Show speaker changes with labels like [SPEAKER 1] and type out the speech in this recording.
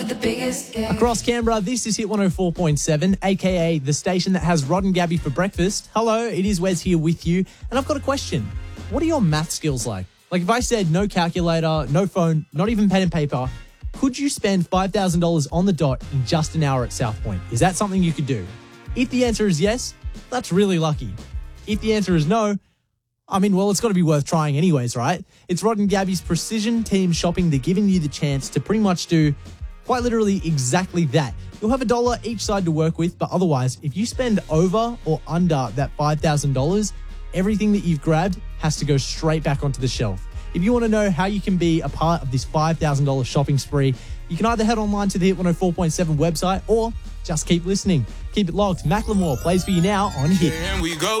[SPEAKER 1] with the biggest. Yeah.
[SPEAKER 2] Across Canberra, this is Hit 104.7, aka the station that has Rod and Gabby for breakfast. Hello, it is Wes here with you, and I've got a question. What are your math skills like? Like if I said no calculator, no phone, not even pen and paper, could you spend $5,000 on the dot in just an hour at South Point? Is that something you could do? If the answer is yes, that's really lucky. If the answer is no, I mean, well, it's got to be worth trying anyways, right? It's Rod and Gabby's Precision Team Shopping. They're giving you the chance to pretty much do quite literally exactly that. You'll have $1 each side to work with, but otherwise, if you spend over or under that $5,000, everything that you've grabbed has to go straight back onto the shelf. If you want to know how you can be a part of this $5,000 shopping spree, you can either head online to the Hit 104.7 website or just keep listening. Keep it locked. Macklemore plays for you now on Hit.
[SPEAKER 3] And we go.